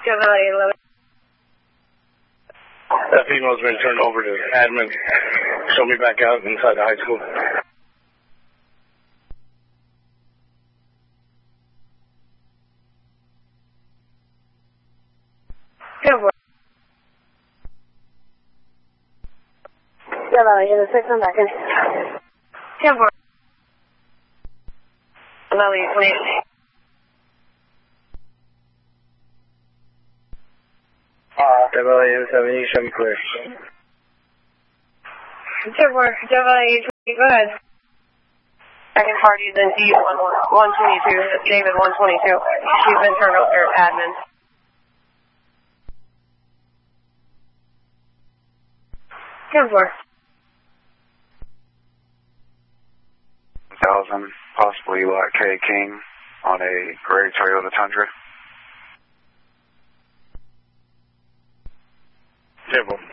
Gemini 11. That female's been turned over to admin. Show me back out inside the high school. 10-4. Gemini 6, I'm back in. 10-4. Lily 28. Gemini 7, you show me clear. 10-4. Gemini 20, go ahead. Second party, then D 122, David 122. She's been turned over to admin. 10-4. 1000, possibly Lot K King on a gray Toyota Tundra. 10-4.